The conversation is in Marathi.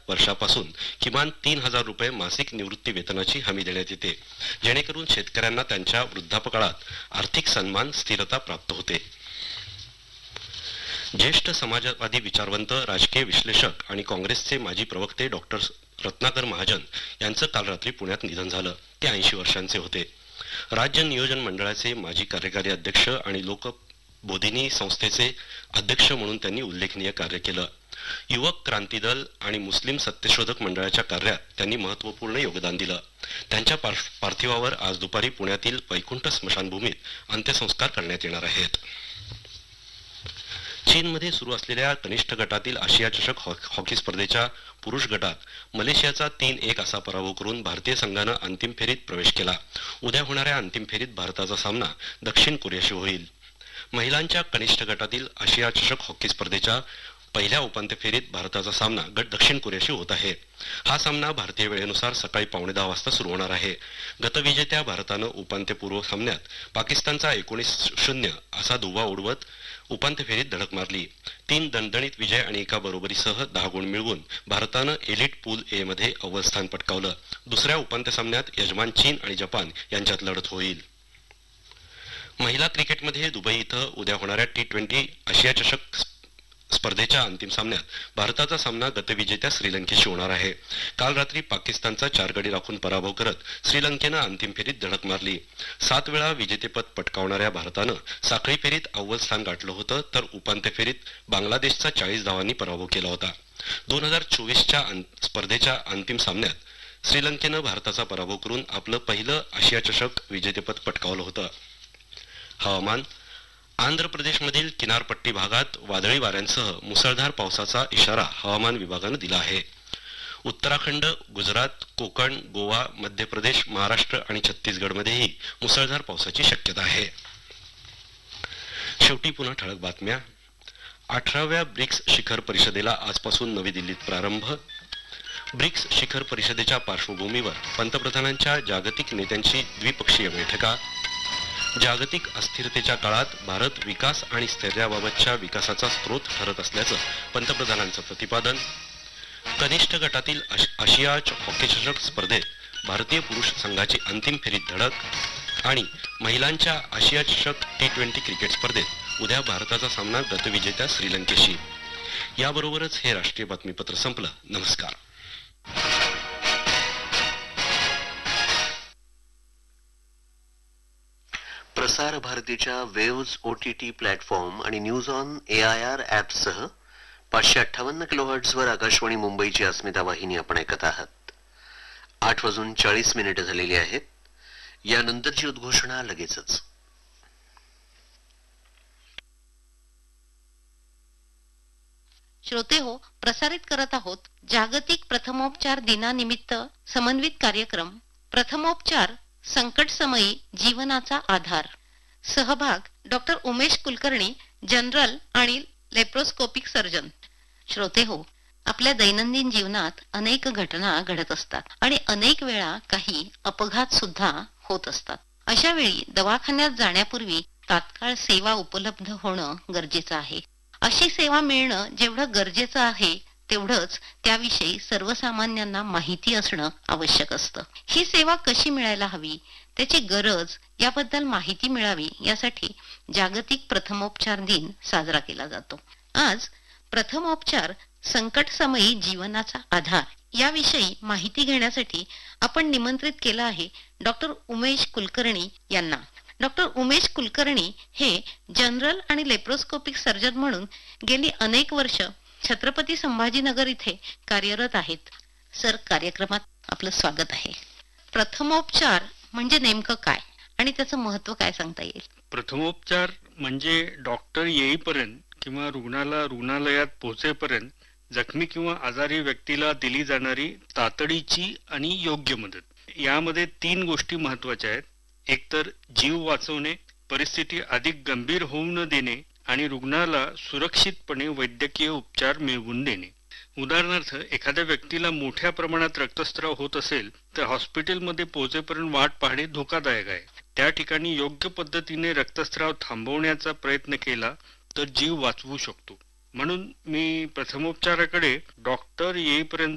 वर्षापासून किमान 3,000 रुपये मासिक निवृत्ती वेतनाची हमी देण्यात येते, जेणेकरून शेतकऱ्यांना त्यांच्या वृद्धापकाळात आर्थिक सन्मान स्थिरता प्राप्त होते. ज्येष्ठ समाजवादी विचारवंत, राजकीय विश्लेषक आणि काँग्रेसचे माजी प्रवक्ते डॉक्टर रत्नाकर महाजन यांचं काल रात्री पुण्यात निधन झालं. ते 80 वर्षांचे होते. राज्य नियोजन मंडळाचे माजी कार्यकारी अध्यक्ष आणि लोकबोधिनी संस्थेचे अध्यक्ष म्हणून त्यांनी उल्लेखनीय कार्य केलं. युवक क्रांती दल आणि मुस्लिम सत्यशोधक मंडळाच्या कार्यात त्यांनी महत्त्वपूर्ण योगदान दिलं. त्यांच्या पार्थिवावर आज दुपारी पुण्यातील वैकुंठ स्मशानभूमीत अंत्यसंस्कार करण्यात येणार आहेत. चीनमध्ये सुरू असलेल्या कनिष्ठ गटातील आशिया चषक हॉकी स्पर्धेच्या पुरुष गटात मलेशियाचा 3-1 असा पराभव करून भारतीय संघानं अंतिम फेरीत प्रवेश केला. उद्या होणाऱ्या अंतिम फेरीत भारताचा सामना दक्षिण कोरियाशी होईल. महिलांच्या कनिष्ठ गटातील आशिया चषक हॉकी स्पर्धेच्या पहिल्या उपांत्य फेरीत भारताचा सामना दक्षिण कोरियाशी होत आहे. हा सामना भारतीय वेळेनुसार सकाळी 9:15 वाजता सुरू होणार आहे. गतविजेत्या भारतानं उपांत्यपूर्व सामन्यात पाकिस्तानचा 19-0 असा धुव्वा उडवत उपांत्य फेरीत धडक मारली. 3 दणदणीत विजय आणि एका बरोबरीसह 10 गुण मिळवून भारतानं एलिट पूल ए मध्ये अव्वल स्थान पटकावलं. दुसऱ्या उपांत्य सामन्यात यजमान चीन आणि जपान यांच्यात लढत होईल. महिला क्रिकेटमध्ये दुबई इथं उद्या होणाऱ्या T20 आशिया चषक स्पर्धेच्या अंतिम सामन्यात भारताचा सामना गतविजेत्या श्रीलंकेशी होणार आहे. काल रात्री पाकिस्तानचा 4 गडी राखून पराभव करत श्रीलंकेनं अंतिम फेरीत धडक मारली. 7 वेळा विजेतेपद पटकावणाऱ्या भारतानं साखळी फेरीत अव्वल स्थान गाठलं होतं, तर उपांत्य फेरीत बांगलादेशचा 40 धावांनी पराभव केला होता. 2024च्या स्पर्धेच्या अंतिम सामन्यात श्रीलंकेनं भारताचा पराभव करून आपलं पहिलं आशिया चषक विजेतेपद पटकावलं होतं. हवामान. आंध्र प्रदेशमधील किनारपट्टी भागात वादळी वाऱ्यांसह मुसळधार पावसाचा इशारा हवामान विभागानं दिला आहे. उत्तराखंड, गुजरात, कोकण, गोवा, मध्य प्रदेश, महाराष्ट्र आणि छत्तीसगडमध्येही मुसळधार पावसाची शक्यता आहे. शेवटी पुन्हा ठळक बातम्या. 18व्या ब्रिक्स शिखर परिषदेला आजपासून नवी दिल्लीत प्रारंभ. ब्रिक्स शिखर परिषदेच्या पार्श्वभूमीवर पंतप्रधानांच्या जागतिक नेत्यांची द्विपक्षीय बैठका. जागतिक अस्थिरतेच्या काळात भारत विकास आणि स्थैर्याबाबतच्या विकासाचा स्रोत ठरत असल्याचं पंतप्रधानांचं प्रतिपादन. कनिष्ठ गटातील आशिया हॉकी चषक स्पर्धेत भारतीय पुरुष संघाची अंतिम फेरीत धडक. आणि महिलांच्या आशिया चषक T20 क्रिकेट स्पर्धेत उद्या भारताचा सामना गतविजेत्या श्रीलंकेशी. याबरोबरच हे राष्ट्रीय बातमीपत्र संपलं. नमस्कार. प्रसार भारतीच्या वेव्ज OTT प्लॅटफॉर्म आणि न्यूज ऑन AIR ॲपसह 558 किलोहर्ट्झवर आकाशवाणी मुंबईची अस्मिता वाहिनी आपण ऐकत आहात. 8:40 झालेली आहेत. यानंतरची उद्घोषणा लगेचच. श्रोते हो, प्रसारित करत आहोत जागतिक प्रथमोपचार दिनानिमित्त समन्वित कार्यक्रम प्रथमोपचार संकटसमयी जीवनाचा आधार. सहभाग डॉक्टर उमेश कुलकर्णी, जनरल आणि लेप्रोस्कोपिक सर्जन. श्रोते हो, आपल्या दैनंदिन जीवनात अनेक घटना घडत असतात आणि अनेक वेळा काही अपघात सुद्धा होत असतात. अशा वेळी दवाखान्यात जाण्यापूर्वी तात्काळ सेवा उपलब्ध होणं गरजेचं आहे. अशी सेवा मिळणं जेवढं गरजेचं आहे तेवढंच त्याविषयी सर्वसामान्यांना माहिती असणं आवश्यक असतं. ही सेवा कशी मिळायला हवी, त्याची गरज याबद्दल माहिती मिळावी यासाठी जागतिक प्रथमोपचार दिन साजरा केला जातो. आज प्रथमोपचार संकटसमयी जीवनाचा आधार याविषयी माहिती घेण्यासाठी आपण निमंत्रित केलं आहे डॉक्टर उमेश कुलकर्णी यांना. डॉक्टर उमेश कुलकर्णी हे जनरल आणि लेप्रोस्कोपिक सर्जन म्हणून गेली अनेक वर्ष छत्रपती संभाजीनगर इथे कार्यरत आहेत. सर, कार्यक्रमात आपलं स्वागत आहे. प्रथमोपचार म्हणजे नेमकं काय आणि त्याचं महत्व काय सांगता येईल? प्रथमोपचार म्हणजे डॉक्टर येईपर्यंत किंवा रुग्णालयात पोहोचेपर्यंत जखमी किंवा आजारी व्यक्तीला दिली जाणारी तातडीची आणि योग्य मदत. यामध्ये 3 गोष्टी महत्वाच्या आहेत. एकतर जीव वाचवणे, परिस्थिती अधिक गंभीर होऊ न देणे आणि रुग्णाला सुरक्षितपणे वैद्यकीय उपचार मिळवून देणे. उदाहरणार्थ, एखाद्या व्यक्तीला मोठ्या प्रमाणात रक्तस्राव होत असेल तर हॉस्पिटलमध्ये पोहोचेपर्यंत वाट पाहणे धोकादायक आहे. त्या ठिकाणी योग्य पद्धतीने रक्तस्राव थांबवण्याचा प्रयत्न केला तर जीव वाचवू शकतो. म्हणून मी प्रथमोपचाराकडे डॉक्टर येईपर्यंत